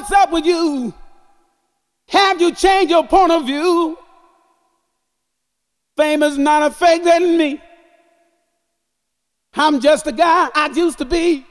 What's up with you? Have you changed your point of view? Fame is not affecting me. I'm just a guy I used to be.